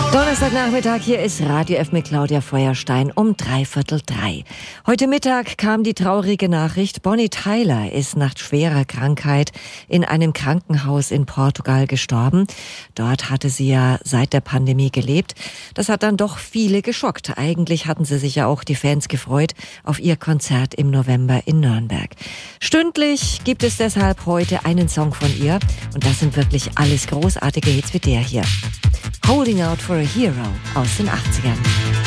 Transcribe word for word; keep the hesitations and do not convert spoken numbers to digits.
Donnerstagnachmittag, hier ist Radio F mit Claudia Feuerstein um dreiviertel drei. Heute Mittag kam die traurige Nachricht, Bonnie Tyler ist nach schwerer Krankheit in einem Krankenhaus in Portugal gestorben. Dort hatte sie ja seit der Pandemie gelebt. Das hat dann doch viele geschockt. Eigentlich hatten sie sich ja auch die Fans gefreut auf ihr Konzert im November in Nürnberg. Stündlich gibt es deshalb heute einen Song von ihr und das sind wirklich alles großartige Hits wie der hier. Holding Out for a Hero aus den achtzigern.